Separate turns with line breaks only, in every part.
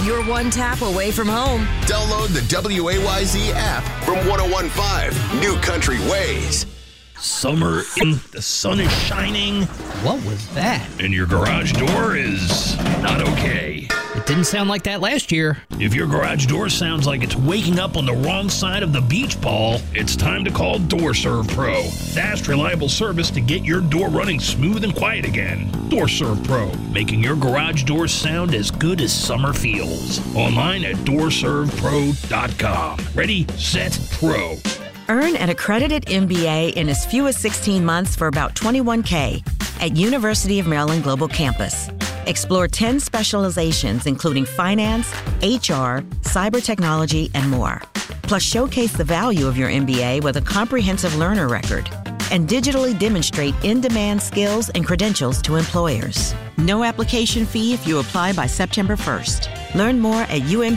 You're one tap away from home.
Download the WAYZ app from 101.5 New Country Ways.
Summer in, the sun is shining.
What was that?
And your garage door is not okay.
It didn't sound like that last year.
If your garage door sounds like it's waking up on the wrong side of the beach ball, it's time to call DoorServe Pro. Fast, reliable service to get your door running smooth and quiet again. DoorServe Pro, making your garage door sound as good as summer feels. Online at DoorServePro.com. Ready, set, pro.
Earn an accredited MBA in as few as 16 months for about $21K at University of Maryland Global Campus. Explore 10 specializations, including finance, HR, cyber technology, and more. Plus, showcase the value of your MBA with a comprehensive learner record and digitally demonstrate in-demand skills and credentials to employers. No application fee if you apply by September 1st. Learn more at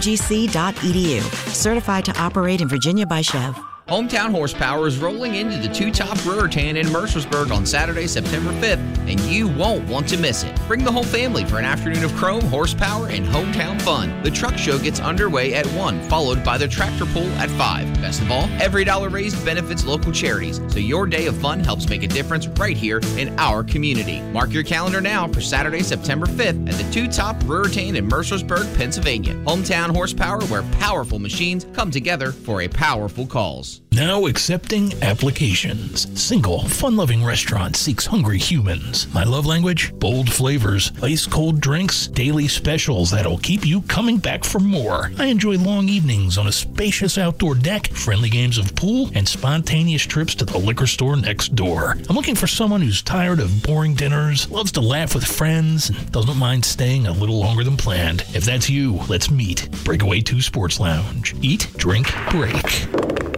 umgc.edu. Certified to operate in Virginia by Chev.
Hometown Horsepower is rolling into the Two Top Brewerton in Mercersburg on Saturday, September 5th, and you won't want to miss it. Bring the whole family for an afternoon of chrome, horsepower, and hometown fun. The truck show gets underway at 1, followed by the tractor pull at 5. Best of all, every dollar raised benefits local charities, so your day of fun helps make a difference right here in our community. Mark your calendar now for Saturday, September 5th at the Two Top Brewerton in Mercersburg, Pennsylvania. Hometown Horsepower, where powerful machines come together for a powerful cause.
Now accepting applications. Single, fun-loving restaurant seeks hungry humans. My love language? Bold flavors, ice-cold drinks, daily specials that'll keep you coming back for more. I enjoy long evenings on a spacious outdoor deck, friendly games of pool, and spontaneous trips to the liquor store next door. I'm looking for someone who's tired of boring dinners, loves to laugh with friends, and doesn't mind staying a little longer than planned. If that's you, let's meet. Breakaway 2 Sports Lounge. Eat, drink, break.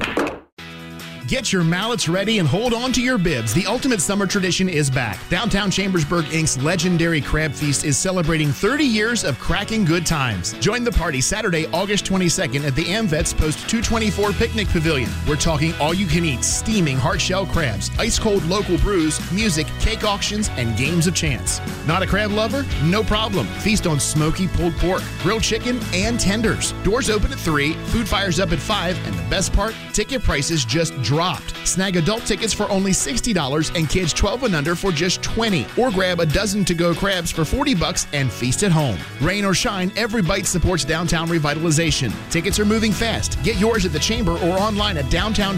Get your mallets ready and hold on to your bibs. The ultimate summer tradition is back. Downtown Chambersburg Inc.'s legendary Crab Feast is celebrating 30 years of cracking good times. Join the party Saturday, August 22nd at the AmVets Post 224 Picnic Pavilion. We're talking all-you-can-eat steaming hard-shell crabs, ice-cold local brews, music, cake auctions, and games of chance. Not a crab lover? No problem. Feast on smoky pulled pork, grilled chicken, and tenders. Doors open at 3, food fires up at 5, and the best part, ticket prices just dropped. Snag adult tickets for only $60 and kids 12 and under for just $20. Or grab a dozen to-go crabs for $40 and feast at home. Rain or shine, every bite supports downtown revitalization. Tickets are moving fast. Get yours at the Chamber or online at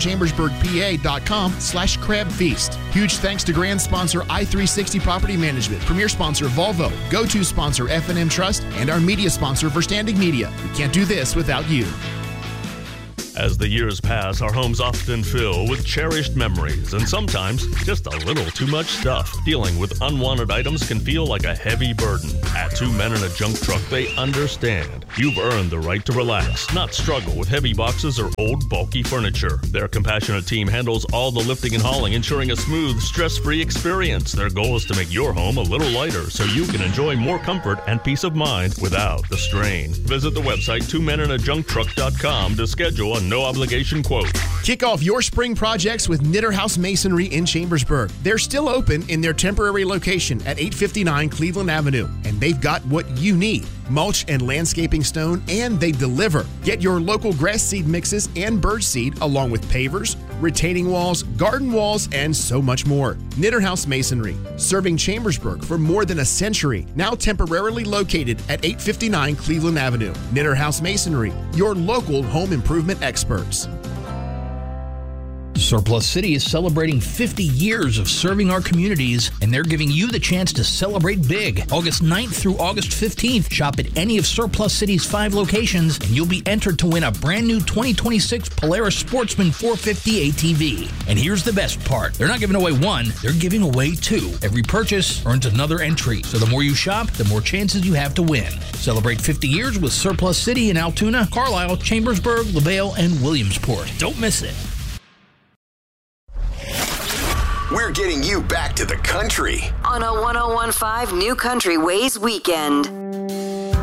downtownchambersburgpa.com/crabfeast. Huge thanks to grand sponsor I360 Property Management, premier sponsor Volvo, go-to sponsor F&M Trust, and our media sponsor Verstandig Media. We can't do this without you.
As the years pass, our homes often fill with cherished memories and sometimes just a little too much stuff. Dealing with unwanted items can feel like a heavy burden. At Two Men in a Junk Truck, they understand. You've earned the right to relax, not struggle with heavy boxes or old, bulky furniture. Their compassionate team handles all the lifting and hauling, ensuring a smooth, stress-free experience. Their goal is to make your home a little lighter so you can enjoy more comfort and peace of mind without the strain. Visit the website twomeninajuncktruck.com to schedule a no-obligation quote.
Kick off your spring projects with Knitter House Masonry in Chambersburg. They're still open in their temporary location at 859 Cleveland Avenue, and they've got what you need: mulch and landscaping stone, and they deliver. Get your local grass seed mixes and bird seed, along with pavers, retaining walls, garden walls, and so much more. Knitter House Masonry, serving Chambersburg for more than a century, now temporarily located at 859 Cleveland Avenue. Knitter House Masonry, your local home improvement experts.
Surplus City is celebrating 50 years of serving our communities, and they're giving you the chance to celebrate big. August 9th through August 15th, shop at any of Surplus City's 5 locations, and you'll be entered to win a brand new 2026 Polaris Sportsman 450 ATV. And here's the best part. They're not giving away one, they're giving away 2. Every purchase earns another entry, so the more you shop, the more chances you have to win. Celebrate 50 years with Surplus City in Altoona, Carlisle, Chambersburg, LaVale, and Williamsport. Don't miss it.
We're getting you back to the country
on a 101.5 New Country Ways weekend.